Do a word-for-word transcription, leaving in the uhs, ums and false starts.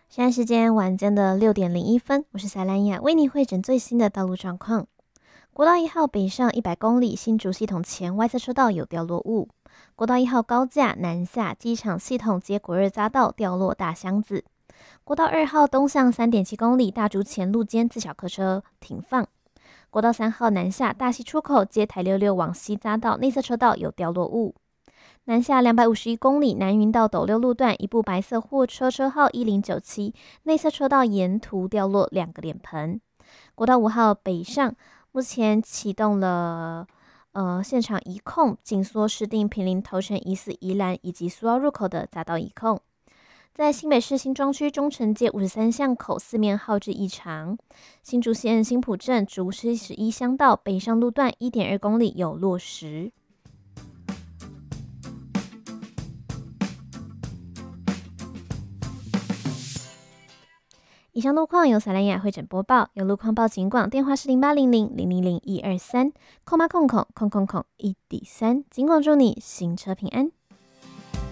现在时间晚间的六点零一分，我是塞兰雅，为你汇整最新的道路状况。国道一号北上一百公里，新竹系统前外侧车道有掉落物。国道一号高架南下机场系统接国二匝道掉落大箱子。国道二号东向三点七公里，大竹前路间自小客车停放。国道三号南下大溪出口接台六六往西匝道内侧车道有掉落物。南下两百五十一公里，南云道斗六路段，一部白色货车车号一零九七，内侧车道沿途掉落两个脸盆。国道五号北上，目前启动了呃现场移控，紧缩市定坪林头城疑似宜兰以及苏澳入口的匝道移控。在新北市新庄区中城街五十三巷口四面号志异常，新竹县新埔镇竹七十一乡道北上路段一点二公里有落石。以上路况由萨兰雅会诊播报，有路况报警广电话是零八零零零零零一二三，空八空空空空空一底三，警广祝你行车平安。